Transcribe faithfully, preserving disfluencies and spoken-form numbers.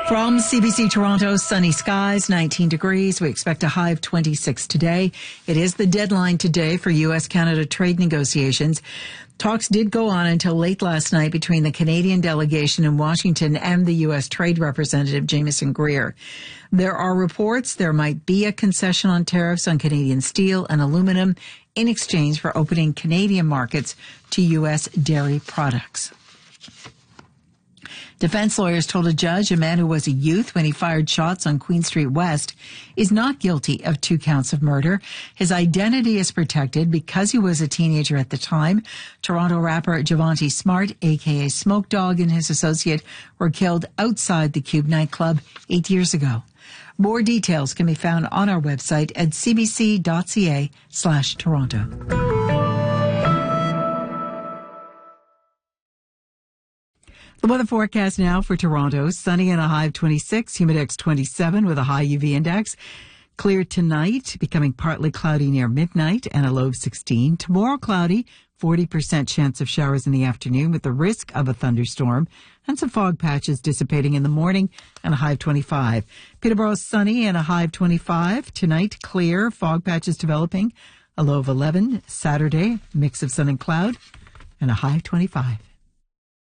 From C B C Toronto, sunny skies, nineteen degrees. We expect a high of twenty-six today. It is the deadline today for U S Canada trade negotiations. Talks did go on until late last night between the Canadian delegation in Washington and the U S Trade Representative Jamieson Greer. There are reports there might be a concession on tariffs on Canadian steel and aluminum in exchange for opening Canadian markets to U S dairy products. Defense lawyers told a judge a man who was a youth when he fired shots on Queen Street West is not guilty of two counts of murder. His identity is protected because he was a teenager at the time. Toronto rapper Javonte Smart, a k a. Smoke Dog, and his associate were killed outside the Cube nightclub eight years ago. More details can be found on our website at cbc.ca slash Toronto. The weather forecast now for Toronto. Sunny and a high of twenty-six, humidex twenty-seven with a high U V index. Clear tonight, becoming partly cloudy near midnight and a low of sixteen. Tomorrow cloudy, forty percent chance of showers in the afternoon with the risk of a thunderstorm and some fog patches dissipating in the morning and a high of twenty-five. Peterborough sunny and a high of twenty-five. Tonight clear, fog patches developing, a low of eleven. Saturday, mix of sun and cloud and a high of twenty-five.